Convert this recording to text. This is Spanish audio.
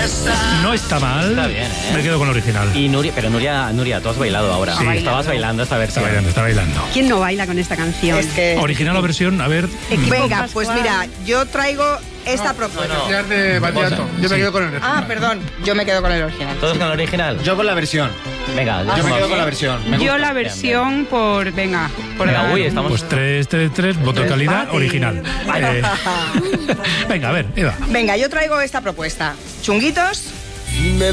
No está mal. Está bien, ¿eh? Me quedo con el original. Y Nuria, tú has bailado ahora. Sí. Estabas bailando esta versión. Está bailando. ¿Quién no baila con esta canción? Es que... Original o versión, a ver. Venga, pues mira, yo traigo esta propuesta. De Batiato. Yo me quedo con el original. Ah, perdón, yo me quedo con el original. ¿Todos con el original? Yo con la versión. Venga, Yo me quedo con la versión. Me Yo gusta. la versión por... Venga, por Venga, la- uy, estamos... Pues 3, voto de calidad, Empate. original. Venga, a ver, Eva. Venga, yo traigo esta propuesta. Chunguitos. Me